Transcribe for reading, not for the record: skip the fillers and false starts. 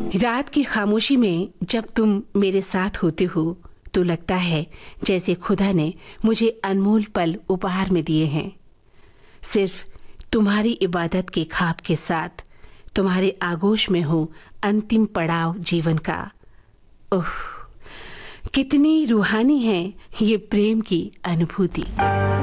रात की खामोशी में जब तुम मेरे साथ होते हो तो लगता है जैसे खुदा ने मुझे अनमोल पल उपहार में दिए हैं। सिर्फ तुम्हारी इबादत के ख्वाब के साथ तुम्हारे आगोश में हो अंतिम पड़ाव जीवन का। ओह, कितनी रूहानी है ये प्रेम की अनुभूति।